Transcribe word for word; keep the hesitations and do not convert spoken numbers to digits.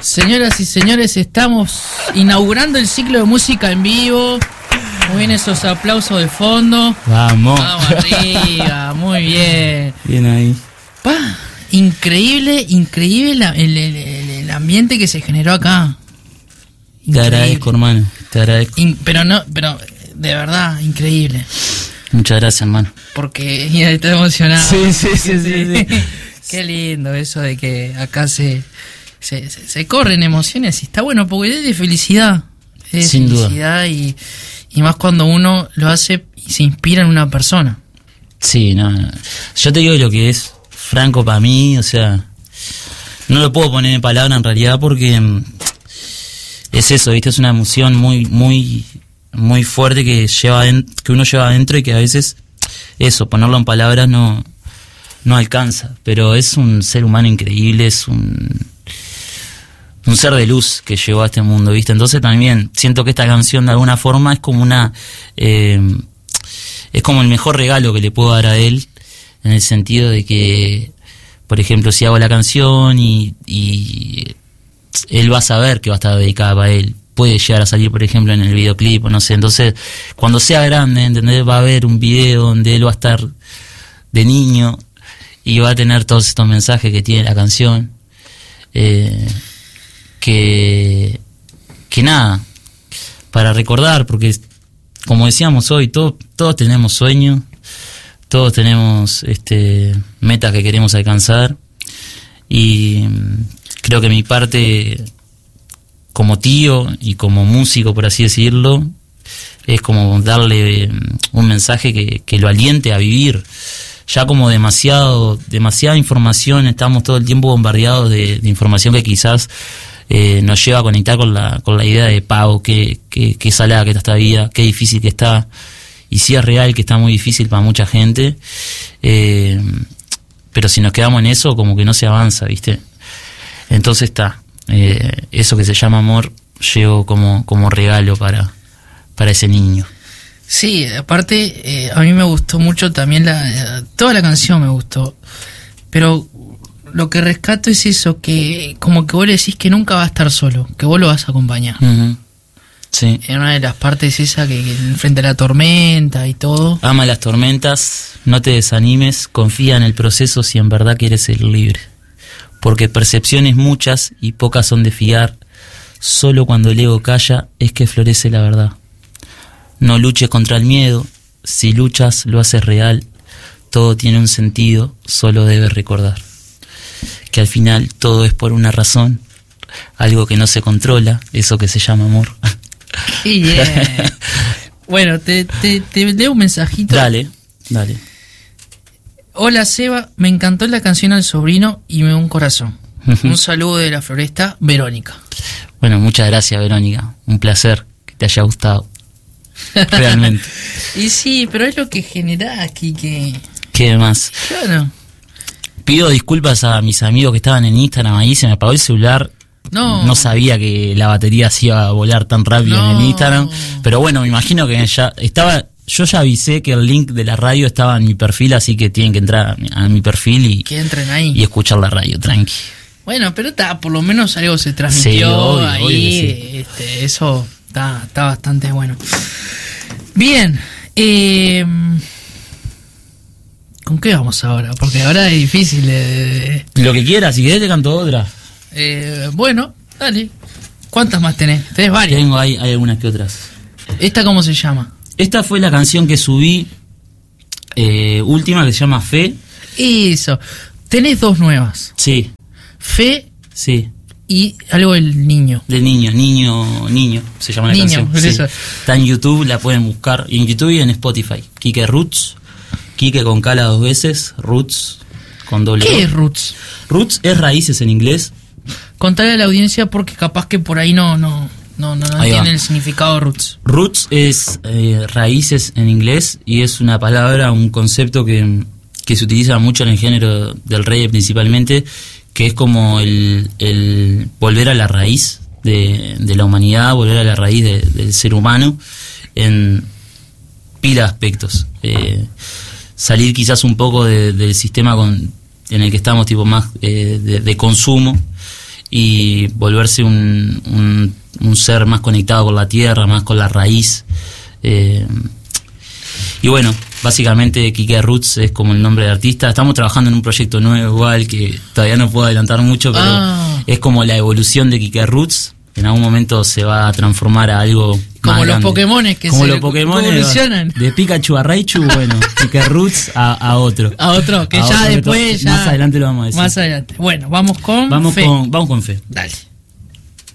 Señoras y señores, estamos inaugurando el ciclo de música en vivo. Muy bien esos aplausos de fondo. Vamos. Vamos arriba, muy bien. Bien ahí. Pa, increíble, increíble la, el, el, el ambiente que se generó acá. Increíble. Te agradezco, hermano. Te agradezco. In, pero no, pero de verdad, increíble. Muchas gracias, hermano. Porque ya estoy emocionado. Sí, sí, sí, sí, sí. Qué lindo eso de que acá se, se, se, se corren emociones y está bueno porque es de felicidad. Es de Sin felicidad duda. Y, y más cuando uno lo hace y se inspira en una persona. Sí, no, no. Yo te digo lo que es Franco para mí, o sea, no lo puedo poner en palabra en realidad porque mm, es eso, ¿viste? Es una emoción muy, muy, muy fuerte que lleva en, que uno lleva adentro y que a veces eso, ponerlo en palabras no, no alcanza, pero es un ser humano increíble, es un un ser de luz que llegó a este mundo, ¿viste? Entonces también siento que esta canción de alguna forma es como una eh, es como el mejor regalo que le puedo dar a él, en el sentido de que, por ejemplo, si hago la canción y, y él va a saber que va a estar dedicada para él, puede llegar a salir, por ejemplo, en el videoclip o no sé, entonces cuando sea grande, ¿entendés? Va a haber un video donde él va a estar de niño y va a tener todos estos mensajes que tiene la canción, eh, que que nada, para recordar, porque como decíamos hoy, todo, todos tenemos sueños, todos tenemos este metas que queremos alcanzar, y creo que mi parte como tío y como músico, por así decirlo, es como darle un mensaje que, que lo aliente a vivir. Ya como demasiado demasiada información, estamos todo el tiempo bombardeados de, de información que quizás eh, nos lleva a conectar con la con la idea de pago, que, que, que salada que está esta vida, qué difícil que está, y sí es real que está muy difícil para mucha gente, eh, pero si nos quedamos en eso como que no se avanza, ¿viste? Entonces está, eh, eso que se llama amor llegó como, como regalo para, para ese niño. Sí, aparte, eh, a mí me gustó mucho también la eh, toda la canción me gustó, pero lo que rescato es eso, que como que vos le decís que nunca va a estar solo, que vos lo vas a acompañar. Uh-huh. Sí. En una de las partes esa que, que enfrente a la tormenta y todo. Ama las tormentas, no te desanimes, confía en el proceso si en verdad quieres ser libre, porque percepciones muchas y pocas son de fiar, solo cuando el ego calla es que florece la verdad. No luches contra el miedo, si luchas lo haces real, todo tiene un sentido, solo debes recordar que al final todo es por una razón, algo que no se controla, eso que se llama amor. Qué bien. Bueno, te, te, te leo un mensajito. Dale, dale. Hola Seba, me encantó la canción al sobrino y me dio un corazón. Un saludo de la floresta, Verónica. Bueno, muchas gracias, Verónica, un placer que te haya gustado. Realmente. Y sí, pero es lo que genera aquí que... ¿Qué más? Claro. Pido disculpas a mis amigos que estaban en Instagram, ahí se me apagó el celular. No. No sabía que la batería se iba a volar tan rápido No. en el Instagram. Pero bueno, me imagino que ya estaba... Yo ya avisé que el link de la radio estaba en mi perfil, así que tienen que entrar a mi, a mi perfil y, Que entren ahí. y escuchar la radio, tranqui. Bueno, pero está, por lo menos algo se transmitió Sí, obvio, ahí. obvio que sí. este, eso está, está bastante bueno. Bien. Eh, ¿Con qué vamos ahora? Porque ahora es difícil de... de- Lo que quieras, si querés te canto otra. eh, bueno, dale. ¿Cuántas más tenés? Tenés varias. Tengo ahí, hay algunas que otras. ¿Esta cómo se llama? Esta fue la canción que subí, eh, última, que se llama Fe. Eso. Tenés dos nuevas. Sí, Fe sí. y algo del niño. Del niño, niño, niño, se llama la Niño, canción. Sí. eso. Está en YouTube, la pueden buscar. Y en YouTube y en Spotify. Quique Roots. Quique con cala dos veces. Roots con doble ¿Qué O. es Roots? Roots es raíces en inglés. Contale a la audiencia porque capaz que por ahí no no no, no, no Ahí va. entienden el significado de Roots. Roots es eh, raíces en inglés y es una palabra, un concepto que, que se utiliza mucho en el género del reggae principalmente, que es como el, el volver a la raíz de, de la humanidad, volver a la raíz de, del ser humano en pila de aspectos. Eh, salir quizás un poco de, del sistema con, en el que estamos, tipo más eh, de, de consumo, y volverse un, un, un ser más conectado con la tierra, más con la raíz. Eh, y bueno, básicamente Quique Roots es como el nombre de artista. Estamos trabajando en un proyecto nuevo igual, que todavía no puedo adelantar mucho, pero ah. es como la evolución de Quique Roots. En algún momento se va a transformar a algo como más los grande. Pokémones que como se los Pokémones evolucionan. De Pikachu a Raichu, bueno, Quique Roots a, a otro. A otro, que a ya otro después método. ya Más adelante lo vamos a decir. Más adelante. Bueno, vamos con vamos Fe. con Vamos con Fe. Dale.